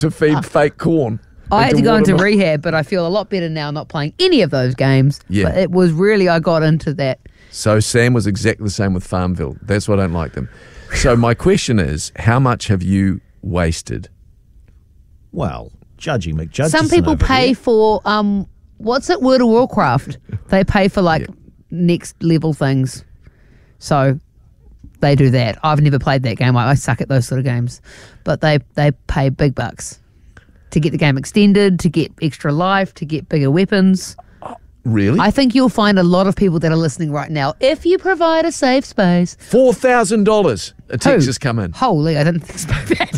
to feed fake corn. I had to go into rehab, but I feel a lot better now not playing any of those games. Yeah. But it was really, I got into that. So Sam was exactly the same with Farmville. That's why I don't like them. So my question is, how much have you wasted? Well, Judgy McJudge. Some people pay for, what's it, World of Warcraft? They pay for next level things. So they do that. I've never played that game. I suck at those sort of games. But they pay big bucks to get the game extended, to get extra life, to get bigger weapons. Really? I think you'll find a lot of people that are listening right now, if you provide a safe space. $4,000. A text has come in. Holy, I didn't expect that.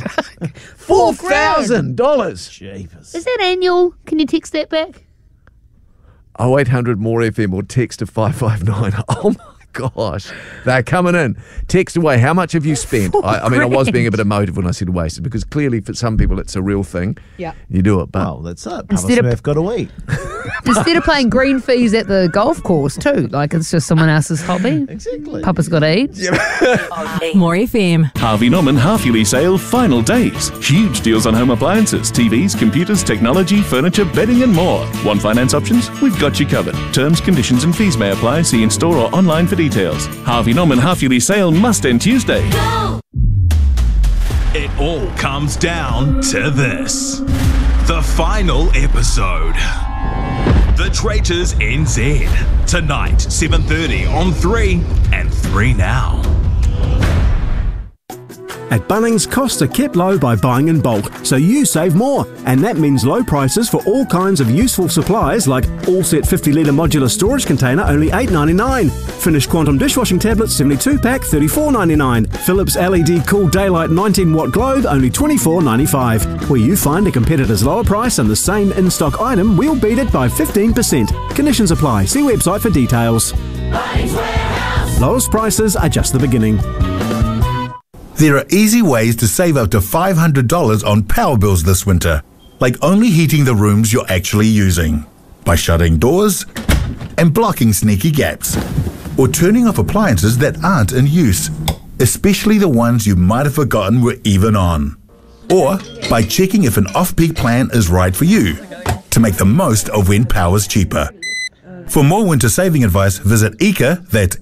$4,000. Jeepers. Is that annual? Can you text that back? 0800 more FM or text to 559. Oh my gosh. They're coming in. Text away. How much have you spent? I mean, I was being a bit emotive when I said wasted, because clearly for some people it's a real thing. Yeah. You do it, but Well, that's it. Instead of got to eat. Instead of playing green fees at the golf course too, like it's just someone else's hobby. Exactly. Papa's got to eat. More FM. Harvey Norman half-yearly sale final days. Huge deals on home appliances, TVs, computers, technology, furniture, bedding and more. Want finance options? We've got you covered. Terms, conditions and fees may apply. See in store or online for details. Harvey Norman half-yearly sale must end Tuesday. It all comes down to this. The final episode. The Traitors NZ. Tonight, 7:30 on 3 and 3 Now. At Bunnings, costs are kept low by buying in bulk, so you save more. And that means low prices for all kinds of useful supplies like all-set 50-litre modular storage container, only $8.99. Finish Quantum dishwashing tablets, 72-pack, $34.99. Philips LED Cool Daylight 19-watt globe, only $24.95. Where you find a competitor's lower price and the same in-stock item, we'll beat it by 15%. Conditions apply. See website for details. Lowest prices are just the beginning. There are easy ways to save up to $500 on power bills this winter, like only heating the rooms you're actually using, by shutting doors and blocking sneaky gaps, or turning off appliances that aren't in use, especially the ones you might have forgotten were even on, or by checking if an off-peak plan is right for you, to make the most of when power's cheaper. For more winter saving advice, visit EECA, that's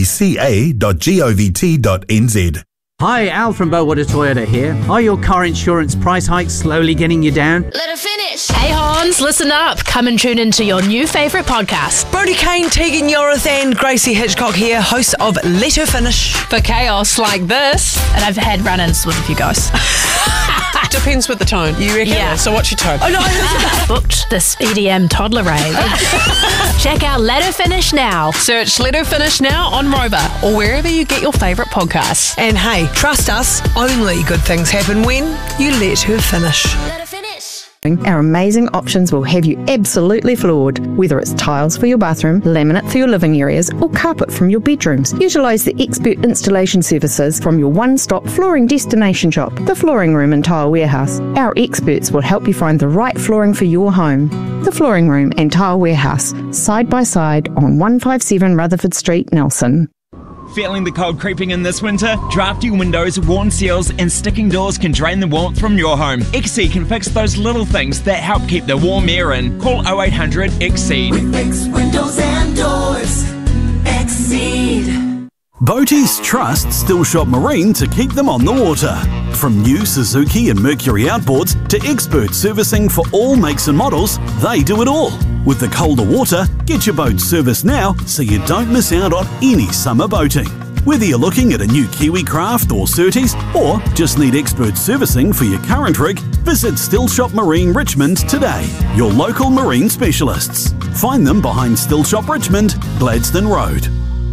eeca.govt.nz. Hi, Al from Bowater Toyota here. Are your car insurance price hikes slowly getting you down? Let her finish. Hey Hans, listen up. Come and tune into your new favourite podcast. Brody Kane, Tegan Yorith and Gracie Hitchcock here, hosts of Let Her Finish. For chaos like this. And I've had run-ins with a few guys. Depends with the tone. You reckon? Yeah. So what's your tone? Oh no, booked this EDM toddler rave. Check out Let Her Finish now. Search Let Her Finish now on Rover or wherever you get your favourite podcasts. And hey, trust us, only good things happen when you let her finish. Let her finish. Our amazing options will have you absolutely floored. Whether it's tiles for your bathroom, laminate for your living areas, or carpet from your bedrooms, utilise the expert installation services from your one-stop flooring destination shop, The Flooring Room and Tile Warehouse. Our experts will help you find the right flooring for your home. The Flooring Room and Tile Warehouse, side by side on 157 Rutherford Street, Nelson. Feeling the cold creeping in this winter? Drafty windows, worn seals and sticking doors can drain the warmth from your home. XC can fix those little things that help keep the warm air in. Call 0800 XCEED. We fix windows and doors. XCEED. Boaties trust Still Shop Marine to keep them on the water. From new Suzuki and Mercury outboards to expert servicing for all makes and models, they do it all. With the colder water, get your boat serviced now so you don't miss out on any summer boating. Whether you're looking at a new Kiwi Craft or Surtees, or just need expert servicing for your current rig, visit Still Shop Marine Richmond today, your local marine specialists. Find them behind Still Shop Richmond, Gladstone Road.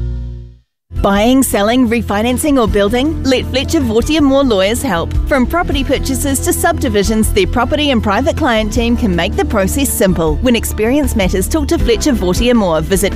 Buying, selling, refinancing or building? Let Fletcher Vortier Moore Lawyers help. From property purchases to subdivisions, their property and private client team can make the process simple. When experience matters, talk to Fletcher Vortier Moore. Visit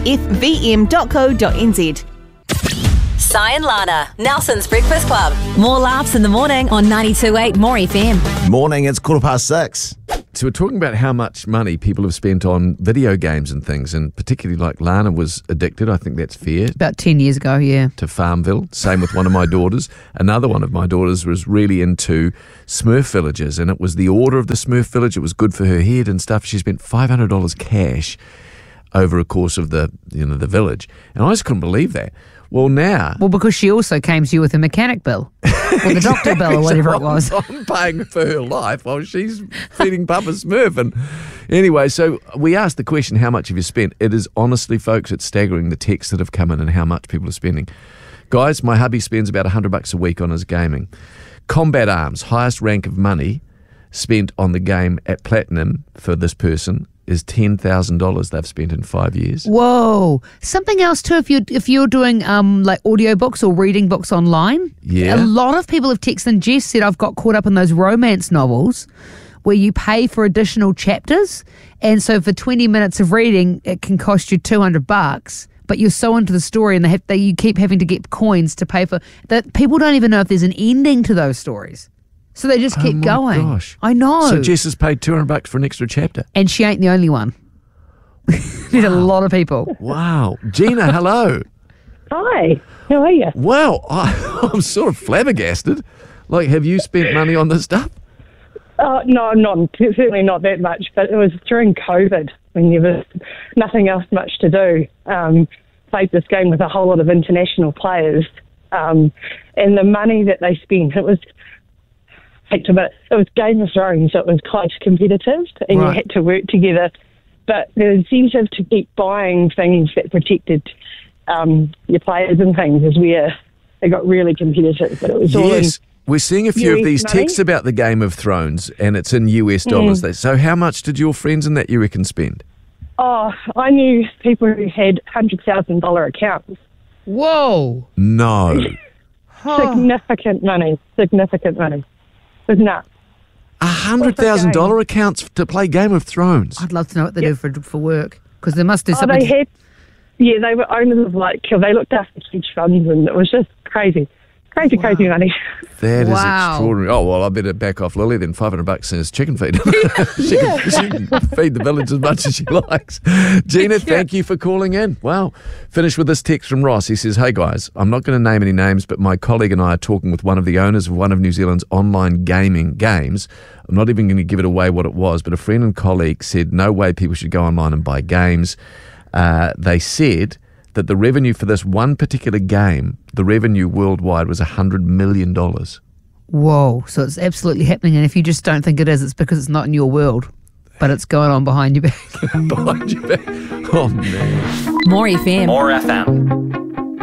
fvm.co.nz. Si and Lana, Nelson's Breakfast Club. More laughs in the morning on 92.8 More FM. Morning, it's 6:15. So we're talking about how much money people have spent on video games and things, and particularly like Lana was addicted, I think that's fair. About 10 years ago, yeah. To Farmville. Same with one of my daughters. Another one of my daughters was really into Smurf villages, and it was the order of the Smurf village. It was good for her head and stuff. She spent $500 cash over a course of the village. And I just couldn't believe that. Well, now... Well, because she also came to you with a mechanic bill. Or the doctor bill or whatever it was. I'm paying for her life while she's feeding Papa Smurf. And anyway, so we asked the question, how much have you spent? It is honestly, folks, it's staggering the texts that have come in and how much people are spending. Guys, my hubby spends about $100 a week on his gaming. Combat Arms, highest rank of money spent on the game at Platinum for this person is $10,000 they've spent in 5 years. Whoa. Something else too, if you're doing like audiobooks or reading books online. Yeah. A lot of people have texted, and Jess said, I've got caught up in those romance novels where you pay for additional chapters, and so for 20 minutes of reading it can cost you $200, but you're so into the story and you keep having to get coins to pay for that. People don't even know if there's an ending to those stories. So they just keep going. Gosh. I know. So Jess has paid $200 for an extra chapter. And she ain't the only one. There's a lot of people. Wow. Gina, hello. Hi. How are you? Well, I'm sort of flabbergasted. Like, have you spent money on this stuff? No, certainly not that much. But it was during COVID when there was nothing else much to do. Played this game with a whole lot of international players. And the money that they spent, it was Game of Thrones, so it was quite competitive, and you had to work together. But the incentive to keep buying things that protected your players and things is where it got really competitive. But it was all in we're seeing a few US of these money. texts about the Game of Thrones, and it's in US dollars. So how much did your friends in that you reckon spend? Oh, I knew people who had $100,000 accounts. Whoa. No. Significant money. It was nuts. $100,000 accounts to play Game of Thrones. I'd love to know what they do for work, because they must do something. They were owners of they looked after huge funds, and it was just crazy money. That is extraordinary. Oh, well, I better back off Lily then. $500 in his chicken feed. she can feed the village as much as she likes. Gina, thank you for calling in. Wow. Finish with this text from Ross. He says, hey guys, I'm not going to name any names, but my colleague and I are talking with one of the owners of one of New Zealand's online gaming games. I'm not even going to give it away what it was, but a friend and colleague said no way people should go online and buy games. They said that the revenue for this one particular game, the revenue worldwide was $100 million. Whoa. So it's absolutely happening. And if you just don't think it is, it's because it's not in your world. But it's going on behind your back. Behind your back. Oh, man. More FM.